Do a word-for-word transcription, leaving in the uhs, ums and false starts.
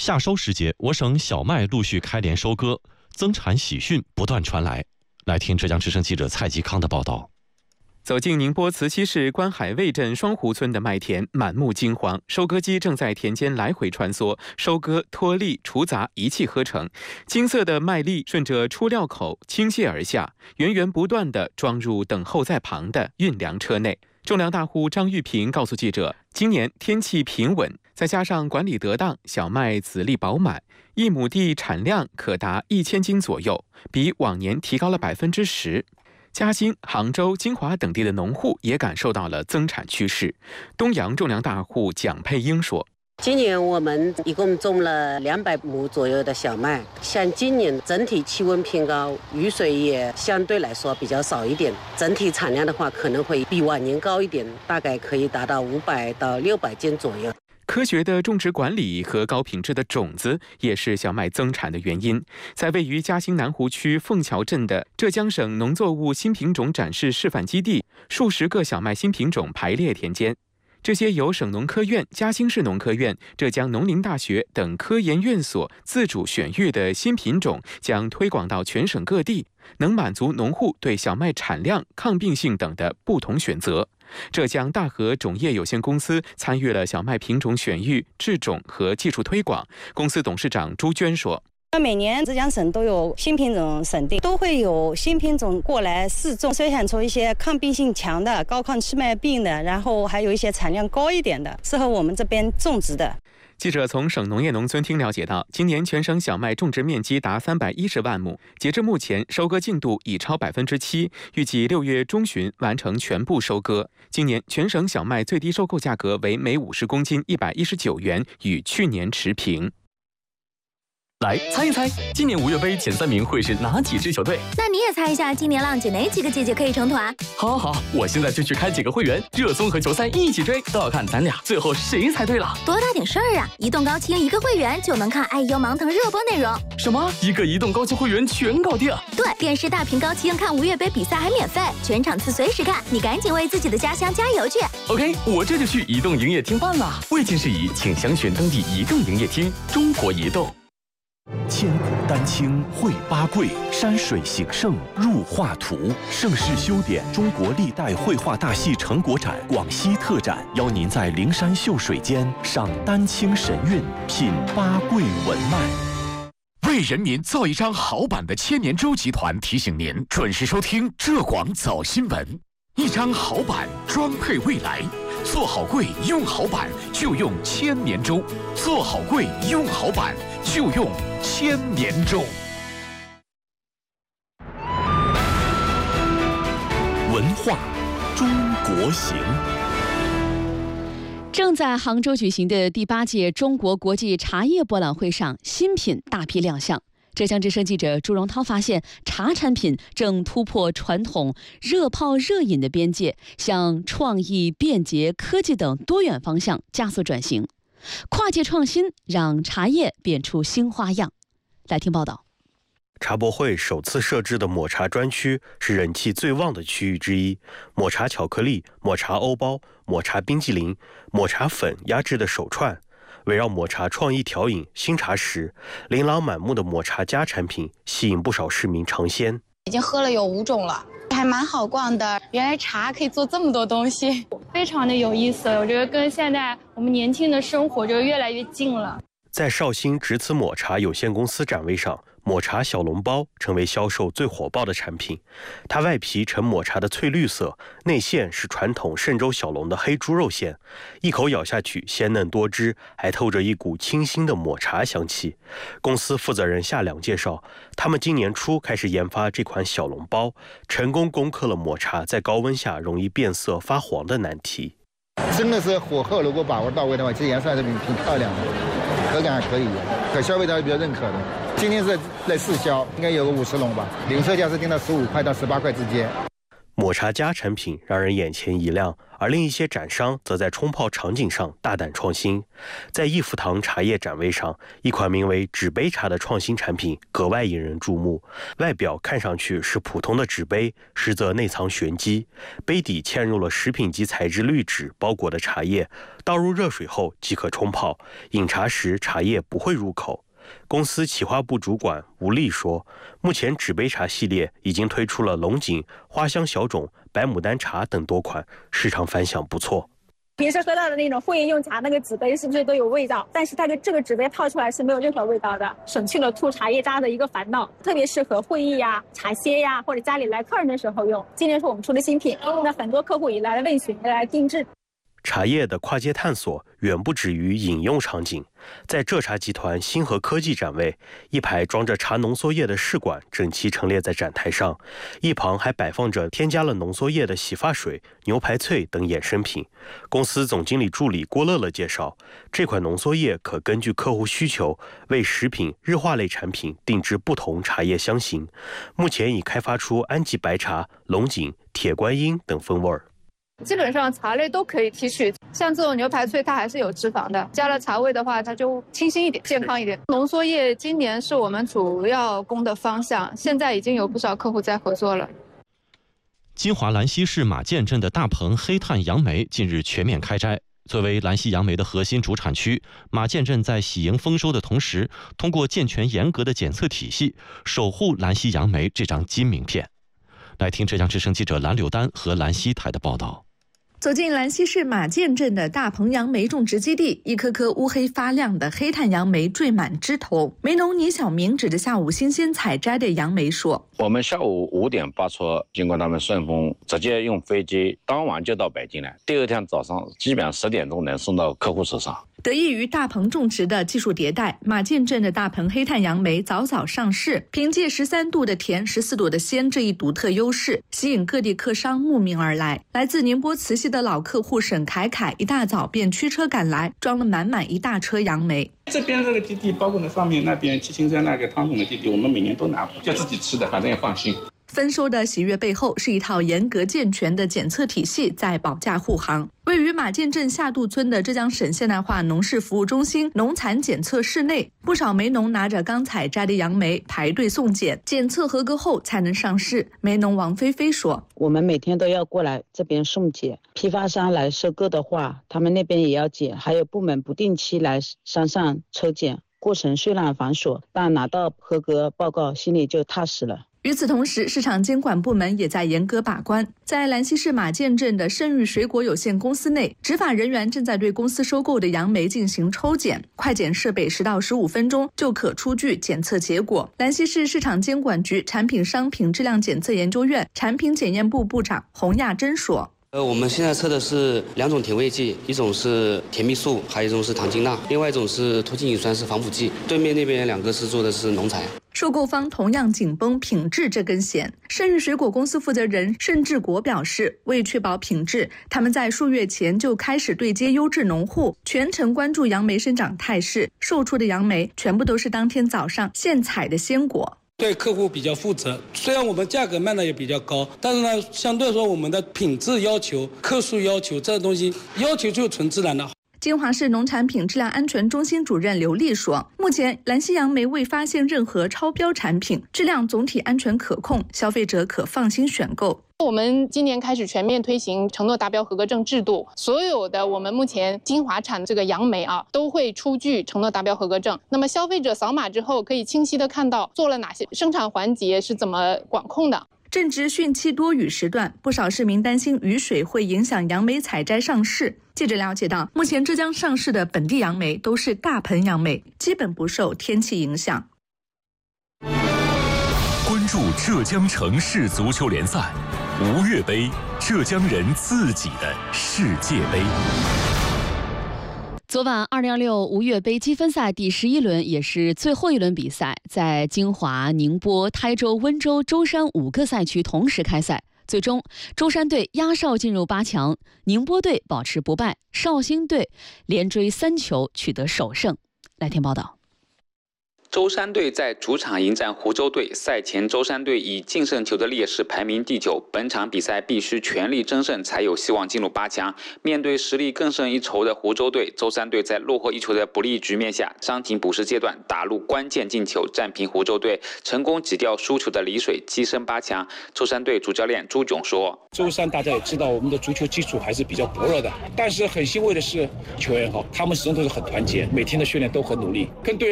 夏收时节，我省小麦陆续开镰收割，增产喜讯不断传来。来听浙江之声记者蔡吉康的报道。 走进宁波慈溪市关海卫镇双湖村的麦田，满目金黄，收割机正在田间来回穿梭，收割、脱粒、除杂一气呵成。金色的麦粒顺着出料口倾泻而下，源源不断地装入等候在旁的运粮车内。种粮大户张玉平告诉记者，今年天气平稳，再加上管理得当，小麦籽粒饱满，一亩地产量可达一千斤左右，比往年提高了百分之十。嘉兴、杭州、金华等地的农户也感受到了增产趋势。东阳种粮大户蒋佩英说：“ 今年我们一共种了两百亩左右的小麦，像今年整体气温偏高，雨水也相对来说比较少一点，整体产量的话可能会比往年高一点，大概可以达到五百到六百斤左右。” 科学的种植管理和高品质的种子也是小麦增产的原因。在位于嘉兴南湖区凤桥镇的浙江省农作物新品种展示示范基地，数十个小麦新品种排列田间。这些由省农科院、嘉兴市农科院、浙江农林大学等科研院所自主选育的新品种将推广到全省各地，能满足农户对小麦产量、抗病性等的不同选择。浙江大和种业有限公司参与了小麦品种选育、制种和技术推广。公司董事长朱娟说：“ 每年浙江省都有新品种审定，都会有新品种过来试种，筛选出一些抗病性强的、高抗气脉病的，然后还有一些产量高一点的，适合我们这边种植的。” 记者从省农业农村厅了解到，今年全省小麦种植面积达三百一十万亩，截至目前收割进度已超百分之七，预计六月中旬完成全部收割。今年全省小麦最低收购价格为每五十公斤一百一十九元，与去年持平。 来猜一猜，今年五月杯前三名会是哪几支球队？ 那你也猜一下，今年浪姐哪几个姐姐可以成团？ 好好好，我现在就去开几个会员，热综合球赛一起追，都要看咱俩最后谁猜对了。 多大点事儿啊！移动高清一个会员就能看爱优芒腾热播内容。 什么？一个移动高清会员全搞定？ 对，电视大屏高清看五月杯比赛还免费，全场次随时看，你赶紧为自己的家乡加油去。 OK， 我这就去移动营业厅办了。未经事宜，请详询当地移动营业厅。中国移动。 千古丹青绘八桂，山水形胜入画图。盛世修典中国历代绘画大戏成果展广西特展，邀您在灵山秀水间赏丹青神韵，品八桂文脉。 为人民造一张好版的千年舟集团提醒您准时收听浙广早新闻。一张好版装配未来，做好柜用好版就用千年舟，做好柜用好版就用千年舟。 文化中国行。 正在杭州举行的第八届中国国际茶叶博览会上，新品大批亮相。浙江之声记者朱荣涛发现，茶产品正突破传统热泡热饮的边界，向创意、便捷、科技等多元方向加速转型。跨界创新让茶叶变出新花样。来听报道。 茶博会首次设置的抹茶专区是人气最旺的区域之一，抹茶巧克力、抹茶欧包、抹茶冰激凌、抹茶粉压制的手串，围绕抹茶创意调饮、新茶食，琳琅满目的抹茶家产品吸引不少市民尝鲜。 已经喝了有五种了，还蛮好逛的。原来茶可以做这么多东西，非常的有意思。我觉得跟现在我们年轻的生活就越来越近了。 在绍兴直此抹茶有限公司展位上，抹茶小笼包成为销售最火爆的产品。它外皮呈抹茶的翠绿色，内馅是传统嵊州小笼的黑猪肉馅，一口咬下去鲜嫩多汁，还透着一股清新的抹茶香气。公司负责人夏良介绍，他们今年初开始研发这款小笼包，成功攻克了抹茶在高温下容易变色发黄的难题。 真的是火候如果把握到位的话，其实颜色还是挺挺漂亮的，口感还可以，可消费者也比较认可的。今天是在试销，应该有个五十笼吧，零售价是定到十五块到十八块之间。 抹茶加产品让人眼前一亮，而另一些展商则在冲泡场景上大胆创新。在益福堂茶叶展位上，一款名为纸杯茶的创新产品格外引人注目。外表看上去是普通的纸杯，实则内藏玄机。杯底嵌入了食品级材质滤纸包裹的茶叶，倒入热水后即可冲泡，饮茶时茶叶不会入口。公司企划部主管吴丽说，目前纸杯茶系列已经推出了龙井、花香小种、白牡丹茶等多款，市场反响不错。 平时喝到的那种会议用茶那个纸杯是不是都有味道？但是它的这个纸杯泡出来是没有任何味道的，省去了吐茶叶渣的一个烦恼，特别适合会议呀、茶歇呀，或者家里来客人的时候用。今年是我们出的新品，那很多客户也来问询来定制。 茶叶的跨界探索远不止于饮用场景，在浙茶集团星河科技展位，一排装着茶浓缩液的试管整齐陈列在展台上，一旁还摆放着添加了浓缩液的洗发水、牛排脆等衍生品。公司总经理助理郭乐乐介绍，这款浓缩液可根据客户需求，为食品、日化类产品定制不同茶叶香型。目前已开发出安吉白茶、龙井、铁观音等风味儿。 基本上茶类都可以提取，像这种牛排脆它还是有脂肪的，加了茶味的话它就清新一点，健康一点。浓缩液今年是我们主要攻的方向，现在已经有不少客户在合作了。 金华兰溪市马涧镇的大棚黑炭杨梅近日全面开摘。作为兰溪杨梅的核心主产区，马涧镇在喜迎丰收的同时，通过健全严格的检测体系，守护兰溪杨梅这张金名片。来听浙江之声记者蓝柳丹和兰溪台的报道。 走进兰溪市马涧镇的大棚杨梅种植基地，一颗颗乌黑发亮的黑炭杨梅缀满枝头。梅农倪小明指着下午新鲜采摘的杨梅说：“ 我们下午五点发出，经过他们顺丰，直接用飞机当晚就到北京来，第二天早上基本上十点钟能送到客户手上。” 得益于大棚种植的技术迭代，马涧镇的大棚黑炭杨梅早早上市，凭借十三度的甜、十四度的鲜这一独特优势，吸引各地客商慕名而来。来自宁波慈溪的老客户沈凯凯一大早便驱车赶来，装了满满一大车杨梅。 这边这个基地，包括那上面那边七星山那个汤总的基地，我们每年都拿，就自己吃的，反正也放心。 丰收的喜悦背后是一套严格健全的检测体系在保驾护航。位于马涧镇下渡村的浙江省现代化农事服务中心农残检测室内，不少梅农拿着刚采摘的杨梅排队送检，检测合格后才能上市。梅农王菲菲说：“ 我们每天都要过来这边送检，批发商来收购的话，他们那边也要检，还有部门不定期来山上抽检。过程虽然繁琐，但拿到合格报告，心里就踏实了。” 与此同时，市场监管部门也在严格把关。在兰溪市马涧镇的盛誉水果有限公司内，执法人员正在对公司收购的杨梅进行抽检，快检设备十到十五分钟就可出具检测结果。兰溪市市场监管局产品商品质量检测研究院产品检验部部长洪亚珍说：“ 呃，我们现在测的是两种甜味剂，一种是甜蜜素，还有一种是糖精钠，另外一种是脱氢乙酸是防腐剂。对面那边两个是做的是农残。” 收购方同样紧绷品质这根弦。盛誉水果公司负责人盛志国表示，为确保品质，他们在数月前就开始对接优质农户，全程关注杨梅生长态势，售出的杨梅全部都是当天早上现采的鲜果。 对客户比较负责，虽然我们价格卖的也比较高，但是呢，相对说我们的品质要求、克数要求这东西要求就纯自然的。 金华市农产品质量安全中心主任刘丽说，目前兰溪杨梅未发现任何超标产品，质量总体安全可控，消费者可放心选购。 我们今年开始全面推行承诺达标合格证制度，所有的我们目前金华产的这个杨梅啊，都会出具承诺达标合格证。那么消费者扫码之后，可以清晰的看到做了哪些生产环节是怎么管控的。 正值汛期多雨时段，不少市民担心雨水会影响杨梅采摘上市。记者了解到，目前浙江上市的本地杨梅都是大棚杨梅，基本不受天气影响。 关注浙江城市足球联赛，吴越杯，浙江人自己的世界杯。 昨晚二零二六吴越杯积分赛第十一轮也是最后一轮比赛，在金华、宁波、台州、温州、舟山五个赛区同时开赛。最终，舟山队压哨进入八强，宁波队保持不败，绍兴队连追三球取得首胜。来听报道。 舟山队在主场迎战湖州队，赛前舟山队以净胜球的劣势排名第九，本场比赛必须全力争胜才有希望进入八强。面对实力更胜一筹的湖州队，舟山队在落后一球的不利局面下，伤停补时阶段打入关键进球，战平湖州队，成功挤掉输球的丽水，跻身八强。舟山队主教练朱炯说：“ 舟山大家也知道，我们的足球基础还是比较薄弱的，但是很欣慰的是，球员好，他们始终都是很团结，每天的训练都很努力，跟队员。